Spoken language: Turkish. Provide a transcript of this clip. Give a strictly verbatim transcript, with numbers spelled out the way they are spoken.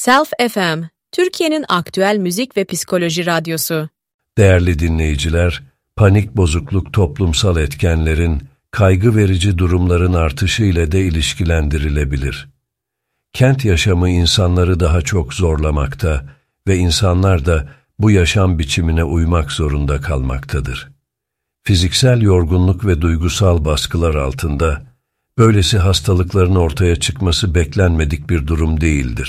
Self F M, Türkiye'nin aktüel müzik ve psikoloji radyosu. Değerli dinleyiciler, panik bozukluk toplumsal etkenlerin, kaygı verici durumların artışı ile de ilişkilendirilebilir. Kent yaşamı insanları daha çok zorlamakta ve insanlar da bu yaşam biçimine uymak zorunda kalmaktadır. Fiziksel yorgunluk ve duygusal baskılar altında, böylesi hastalıkların ortaya çıkması beklenmedik bir durum değildir.